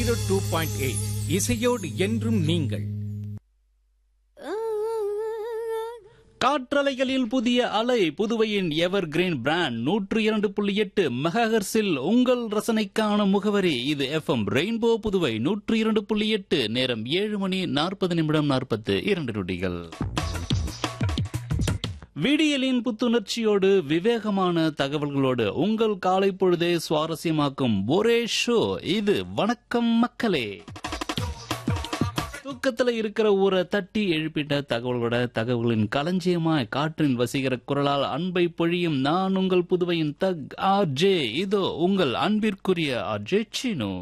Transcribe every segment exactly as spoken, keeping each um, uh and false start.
Zero two point eight இசையோடு என்றும் நீங்கள். காற்றலைகளில் புதிய அலை, புதுவையின் எவர் கிரீன் பிராண்ட் நூற்று இரண்டு புள்ளி எட்டு மெகாஹெர்ட்ஸில் உங்கள் ரசனைக்கான முகவரி. இது எஃப்எம் ரெயின்போ புதுவை நூற்று இரண்டு புள்ளி எட்டு. நேரம் ஏழு மணி நாற்பது நிமிடம் நாற்பத்து இரண்டு நொடிகள். விடியலின் புத்துணர்ச்சியோடு விவேகமான தகவல்களோடு உங்கள் காலை பொழுதை சுவாரஸ்யமாக்கும் ஒரே ஷோ இது வணக்கம் மக்களே. தூக்கத்துல இருக்கிற ஊரை தட்டி எழுப்பிட்ட தகவலோட தகவல்களின் களஞ்சியமாய் காற்றின் வசீகர குரலால் அன்பை பொழியும் நான் உங்கள் புதுவையின் தக் ஆர் ஜே. இதோ உங்கள் அன்பிற்குரிய ஆர் ஜே சீனு.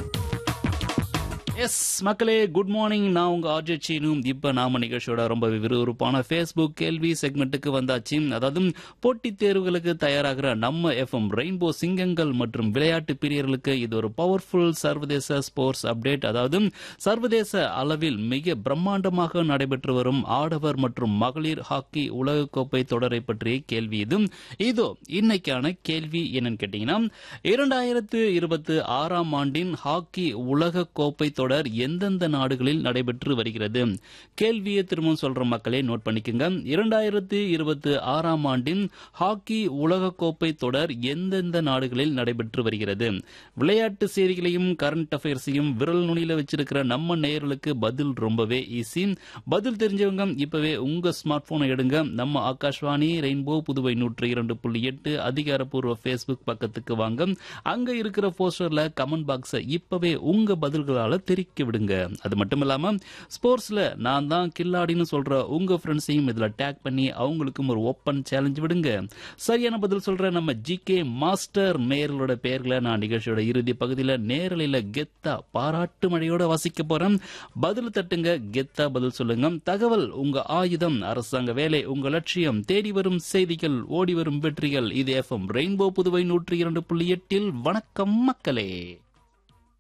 எஸ் மக்களே, குட் மார்னிங். நான் உங்க ஆர்ஜே சீனு. இப்ப நாம நிகழ்ச்சியோட ரொம்ப விறுவிறுப்பான ஃபேஸ்புக் கேள்வி செக்மெண்ட்டுக்கு வந்தாச்சு. அதாவது போட்டித் தேர்வுகளுக்கு தயாராகிற நம்ம எஃப்எம் ரெயின்போ சிங்கங்கள் மற்றும் விளையாட்டு பிரியர்களுக்கு இது ஒரு பவர்ஃபுல் சர்வதேச ஸ்போர்ட்ஸ் அப்டேட். அதாவது சர்வதேச அளவில் மிக பிரம்மாண்டமாக நடைபெற்று வரும் ஆடவர் மற்றும் மகளிர் ஹாக்கி உலகக்கோப்பை தொடரை பற்றிய கேள்வி இது. இதோ இன்னைக்கான கேள்வி என்னன்னு கேட்டீங்கன்னா, இரண்டாயிரத்து இருபத்தி ஆறாம் ஆண்டின் ஹாக்கி உலக கோப்பை தொடர் எந்தெந்த நாடுகளில் நடைபெற்று வருகிறது? கேள்வியை திரும்பவும் சொல்ற மக்களே நோட் பண்ணிக்கோங்க. இரண்டாயிரத்தி இருபத்தி ஆறாம் ஆண்டின் ஹாக்கி உலக கோப்பை தொடர் எந்தெந்த நாடுகளில் நடைபெற்று வருகிறது? விளையாட்டு செய்திகளையும் கரண்ட் அஃபேர்ஸையும் விரல் நுனியில வச்சிருக்கிற நம்ம நேயர்களுக்கு பதில் ரொம்பவே ஈஸி. பதில் தெரிஞ்சவங்க இப்பவே உங்க ஸ்மார்ட் போனை எடுங்க. நம்ம ஆகாஷ்வாணி ரெயின்போ புதுவை நூற்றி இரண்டு புள்ளி எட்டு அதிகாரப்பூர்வ பேஸ்புக் பக்கத்துக்கு வாங்க. அங்க இருக்கிற போஸ்டர்ல கமெண்ட் பாக்ஸை இப்பவே உங்க பதில்களால தெரிவிக்க விடுங்க. அது மட்டும் இல்லாம ஸ்போர்ட்ஸ்ல நான் தான் கில்லாடின்னு சொல்ற உங்க ஃப்ரெண்ட்ஸையும் இதுல டேக் பண்ணி அவங்களுக்கும் ஒரு ஓப்பன் சேலஞ்ச் விடுங்க. சரியான பதில் சொல்ற நம்ம ஜிகே மாஸ்டர் நேயர்களோட பெயர்களை நான் நிகழ்ச்சியோட இறுதி பகுதியில் நேரலையில கெத்தா பாராட்டு மழையோட வாசிக்க போறேன். பதில் தட்டுங்க, கெத்தா பதில் சொல்லுங்க. தகவல் உங்க ஆயுதம், அரசாங்க வேலை உங்க லட்சியம், தேடி வரும் செய்திகள், ஓடி வரும் வெற்றிகள். இது எஃப்எம் ரெயின்போ புதுவை நூற்றி இரண்டு புள்ளி எட்டில் வணக்கம் மக்களே.